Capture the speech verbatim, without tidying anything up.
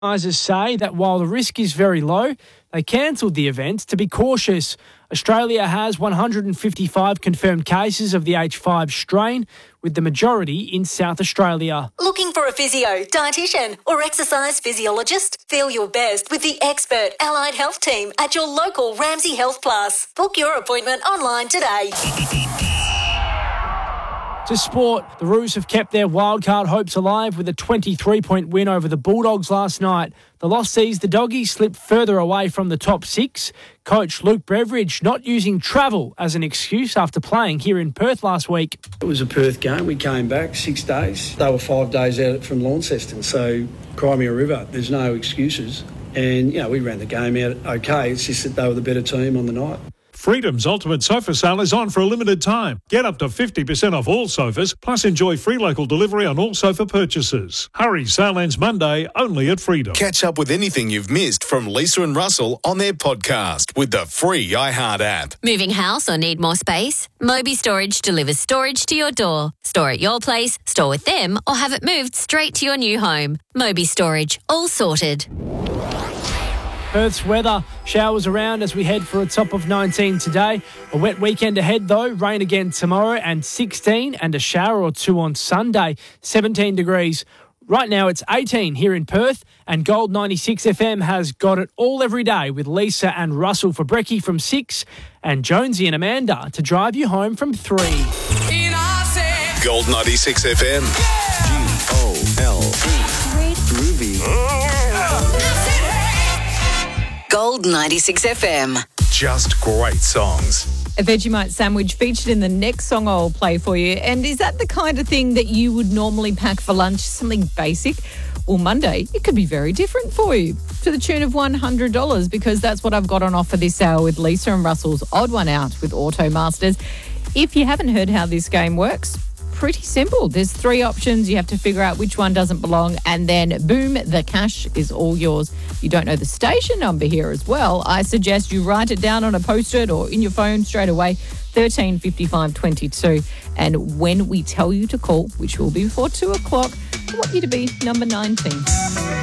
Organisers say that while the risk is very low, they cancelled the event to be cautious. Australia has one hundred fifty-five confirmed cases of the H five strain, with the majority in South Australia. Looking for a physio, dietitian or exercise physiologist? Feel your best with the expert allied health team at your local Ramsay Health Plus. Book your appointment online today. To sport, the Roos have kept their wildcard hopes alive with a twenty-three point win over the Bulldogs last night. The loss sees the Doggies slip further away from the top six. Coach Luke Beveridge not using travel as an excuse after playing here in Perth last week. It was a Perth game. We came back six days. They were five days out from Launceston, so Crimea River, there's no excuses. And, you know, we ran the game out okay. It's just that they were the better team on the night. Freedom's Ultimate Sofa Sale is on for a limited time. Get up to fifty percent off all sofas, plus enjoy free local delivery on all sofa purchases. Hurry, sale ends Monday, only at Freedom. Catch up with anything you've missed from Lisa and Russell on their podcast with the free iHeart app. Moving house or need more space? Moby Storage delivers storage to your door. Store at your place, store with them, or have it moved straight to your new home. Moby Storage, all sorted. Perth's weather, showers around as we head for a top of nineteen today. A wet weekend ahead though, rain again tomorrow and sixteen, and a shower or two on Sunday, seventeen degrees. Right now it's eighteen here in Perth, and Gold ninety-six F M has got it all every day with Lisa and Russell for brekkie from six, and Jonesy and Amanda to drive you home from three. Gold ninety-six F M. G O L D. Great groovy. Gold ninety-six F M. Just great songs. A Vegemite sandwich featured in the next song I'll play for you. And is that the kind of thing that you would normally pack for lunch, something basic? Well, Monday, it could be very different for you, to the tune of one hundred dollars, because that's what I've got on offer this hour with Lisa and Russell's Odd One Out with Auto Masters. If you haven't heard how this game works, pretty simple. There's three options. You have to figure out which one doesn't belong, and then boom, the cash is all yours. You don't know the station number here as well. I suggest you write it down on a post-it or in your phone straight away, thirteen fifty-five twenty-two. And when we tell you to call, which will be before two o'clock, I want you to be number nineteen.